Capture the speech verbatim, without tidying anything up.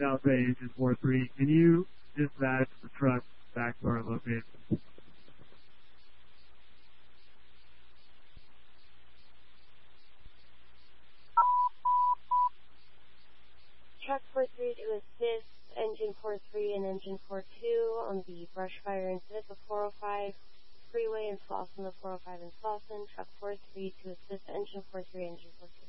South Bay Engine four three. Can you dispatch the truck back to our location? Truck four three to assist Engine four three and Engine four two on the brush fire incident, the four oh five freeway in Slauson, the four oh five in Slauson. Truck four three to assist Engine four three, Engine four two